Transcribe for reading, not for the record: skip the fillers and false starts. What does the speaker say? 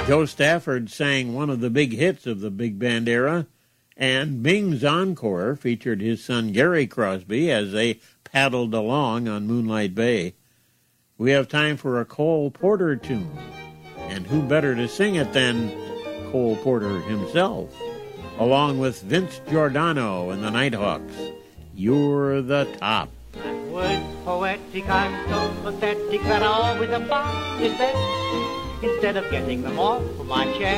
Joe Stafford sang one of the big hits of the big band era, and Bing's encore featured his son Gary Crosby as they paddled along on Moonlight Bay. We have time for a Cole Porter tune, and who better to sing it than Cole Porter himself, along with Vince Giordano and the Nighthawks. You're the top. That word poetic, I'm so pathetic that I always abide in bed instead of getting them off my chest.